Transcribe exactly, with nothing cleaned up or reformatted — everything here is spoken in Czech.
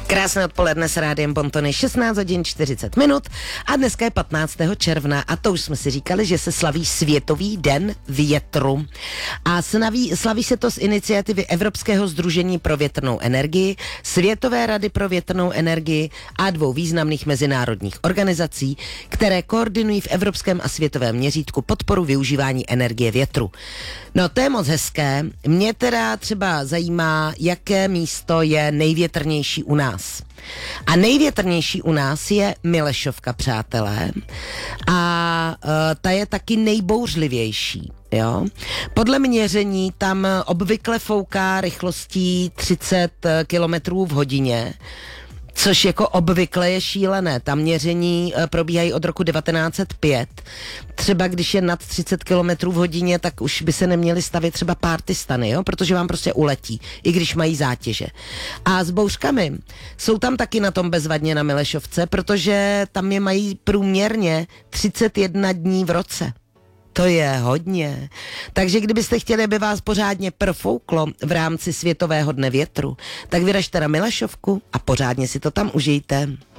Krásné odpoledne s Rádiem Pontony, šestnáct hodin čtyřicet minut a dneska je patnáctého června a to už jsme si říkali, že se slaví Světový den větru. A slaví, slaví se to z iniciativy Evropského sdružení pro větrnou energii, Světové rady pro větrnou energii a dvou významných mezinárodních organizací, které koordinují v evropském a světovém měřítku podporu využívání energie větru. No to je moc hezké. Mě teda třeba zajímá, jaké místo je největrnější u nás. A největrnější u nás je Milešovka, přátelé. A uh, ta je taky nejbouřlivější. Jo? Podle měření tam obvykle fouká rychlostí třicet kilometrů v hodině, což jako obvykle je šílené. Tam měření probíhají od roku devatenáct set pět. Třeba když je nad třicet kilometrů v hodině, tak už by se neměly stavět třeba party stany, jo? Protože vám prostě uletí, i když mají zátěže. A s bouřkami jsou tam taky na tom bezvadně na Milešovce, protože tam je mají průměrně třicet jedna dní v roce. To je hodně. Takže kdybyste chtěli, aby vás pořádně profouklo v rámci Světového dne větru, tak vyražte na Milešovku a pořádně si to tam užijte.